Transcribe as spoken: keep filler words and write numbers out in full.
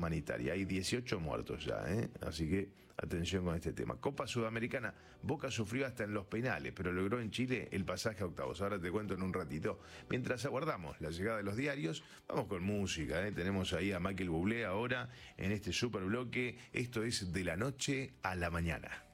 humanitaria. Hay dieciocho muertos ya, ¿eh? Así que atención con este tema. Copa Sudamericana, Boca sufrió hasta en los penales, pero logró en Chile el pasaje a octavos. Ahora te cuento en un ratito. Mientras aguardamos la llegada de los diarios, vamos con música, ¿eh? Tenemos ahí a Michael Bublé ahora en este super bloque. Esto es De la Noche a la Mañana.